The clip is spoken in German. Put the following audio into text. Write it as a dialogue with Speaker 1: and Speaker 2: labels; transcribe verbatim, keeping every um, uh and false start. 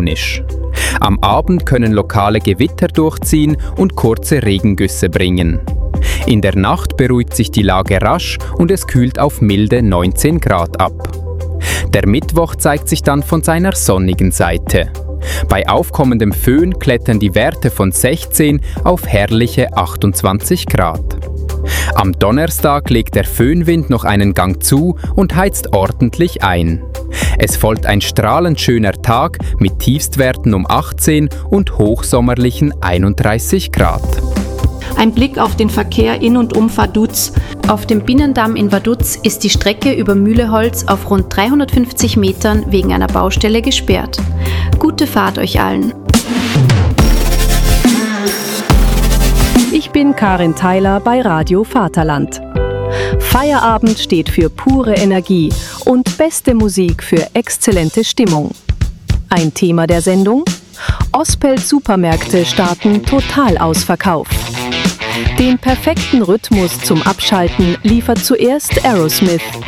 Speaker 1: launisch. Am Abend können lokale Gewitter durchziehen und kurze Regengüsse bringen. In der Nacht beruhigt sich die Lage rasch und es kühlt auf milde neunzehn Grad ab. Der Mittwoch zeigt sich dann von seiner sonnigen Seite. Bei aufkommendem Föhn klettern die Werte von sechzehn auf herrliche achtundzwanzig Grad. Am Donnerstag legt der Föhnwind noch einen Gang zu und heizt ordentlich ein. Es folgt ein strahlend schöner Tag mit Tiefstwerten um achtzehn und hochsommerlichen einunddreißig Grad.
Speaker 2: Ein Blick auf den Verkehr in und um Vaduz. Auf dem Binnendamm in Vaduz ist die Strecke über Mühleholz auf rund dreihundertfünfzig Metern wegen einer Baustelle gesperrt. Gute Fahrt euch allen.
Speaker 3: Ich bin Karin Theiler bei Radio Vaterland. Feierabend steht für pure Energie und beste Musik für exzellente Stimmung. Ein Thema der Sendung? Ospelt Supermärkte starten Totalausverkauf. Den perfekten Rhythmus zum Abschalten liefert zuerst Aerosmith